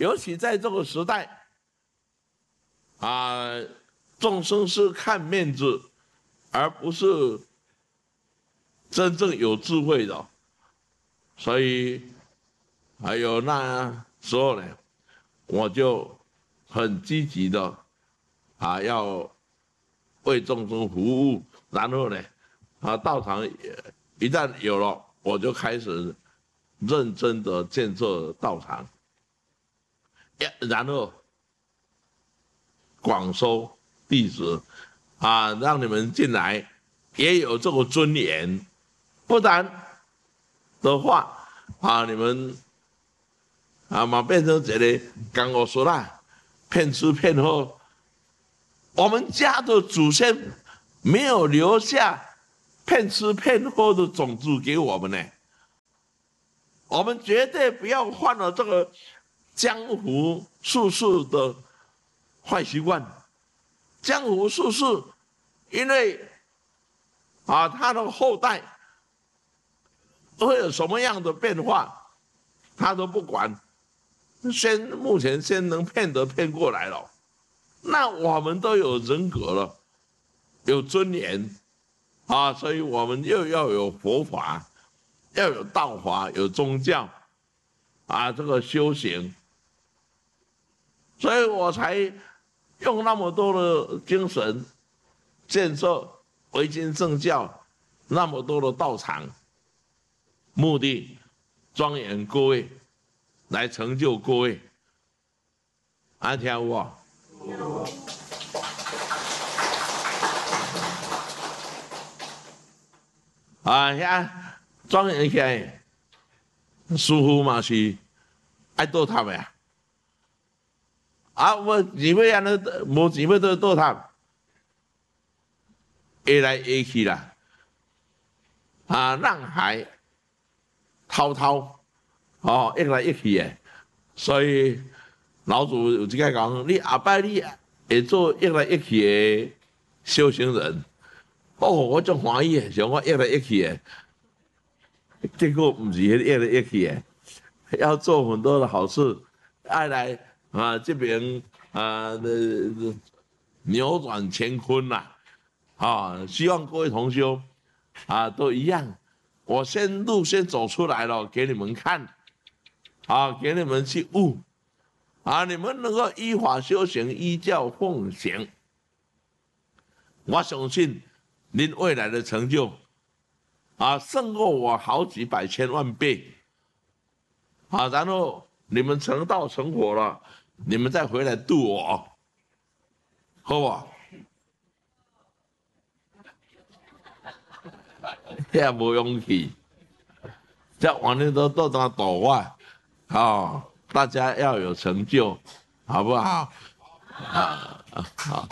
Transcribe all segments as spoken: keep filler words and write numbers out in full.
尤其在这个时代，啊，众生是看面子，而不是真正有智慧的，所以还有那时候呢，我就很积极的啊，要为众生服务，然后呢，啊，道场也一旦有了，我就开始认真的建设道场。然后广收弟子，啊，让你们进来也有这个尊严，不然的话，啊，你们啊嘛变成这个刚我说啦，骗吃骗喝。我们家的祖先没有留下骗吃骗喝的种子给我们呢，我们绝对不要犯了这个江湖术士的坏习惯。江湖术士，因为啊，他的后代会有什么样的变化，他都不管，先目前先能骗得骗过来了，那我们都有人格了，有尊严啊，所以我们又要有佛法，要有道法，有宗教啊，这个修行。所以我才用那么多的精神建设维新正教，那么多的道场，目的庄严各位，来成就各位。安听有无？啊，遐庄严起来，师父嘛是爱倒塔的啊。啊，无钱要安尼，无钱要倒倒塔，下来下去啦。啊，浪海滔滔，哦，一来一去的，所以老祖有一个讲，你下摆你会做一来一去的修行人。哦，我足欢喜的，想我一来一去的，结果不是迄一来一去的，要做很多的好事，爱来。啊，这边啊的扭转乾坤呐、啊，啊，希望各位同修啊都一样。我先路先走出来了，给你们看，啊，给你们去悟，啊，你们能够依法修行，依教奉行，我相信您未来的成就，啊，胜过我好几百千万倍，啊，然后你们成道成佛了。你们再回来度我，好不好？也无勇气，这往年都都当度我，啊、哦，大家要有成就，好不好？啊啊好，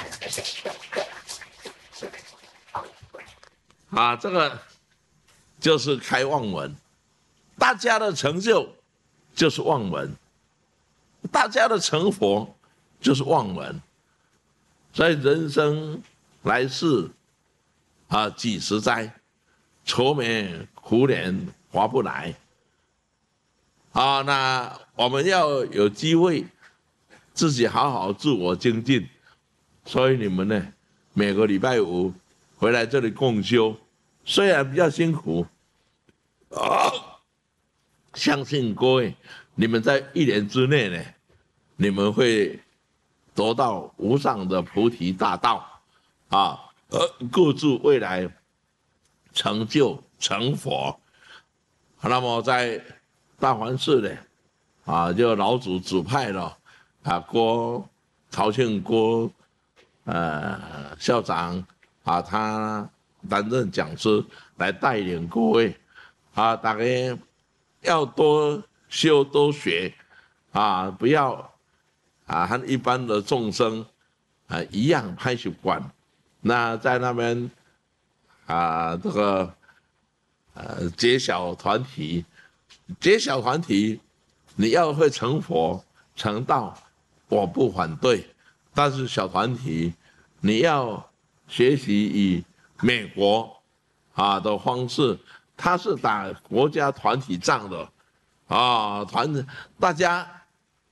啊，这个就是开望门，大家的成就就是望门。大家的成佛就是望门，所以人生来世啊几十载，愁眉苦脸划不来啊。那我们要有机会自己好好自我精进，所以你们呢每个礼拜五回来这里共修，虽然比较辛苦啊，相信各位你们在一年之内呢。你们会得到无上的菩提大道，啊，呃，各自未来成就成佛。那么在大环寺呢，啊，就老祖指派了啊郭曹庆郭呃校长啊，他担任讲师来带领各位啊，大家要多修多学啊，不要。啊，和一般的众生啊一样拍习惯，那在那边啊，这个呃结小团体，结小团体，你要会成佛成道，我不反对，但是小团体你要学习以美国啊的方式，它是打国家团体仗的啊，团大家。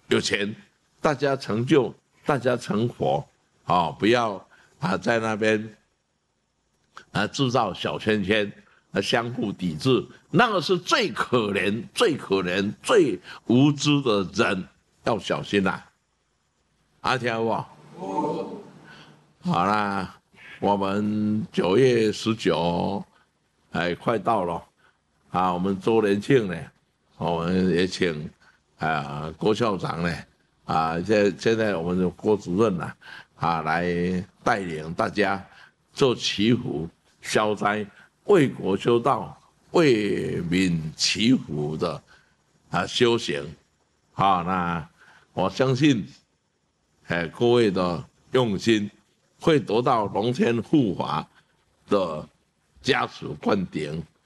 有钱，大家成就，大家成佛，啊、哦，不要啊在那边啊制造小圈圈，啊相互抵制，那个是最可怜、最可怜、最无知的人，要小心啦、啊！啊，听不？好啦，我们九月十九，哎，快到了，啊，我们周年庆呢，我们也请啊郭校长呢。啊，现现在我们的郭主任呐、啊，啊，来带领大家做祈福、消灾、为国修道、为民祈福的啊修行。好、啊，那我相信，哎，各位的用心会得到龙天护法的加持灌顶，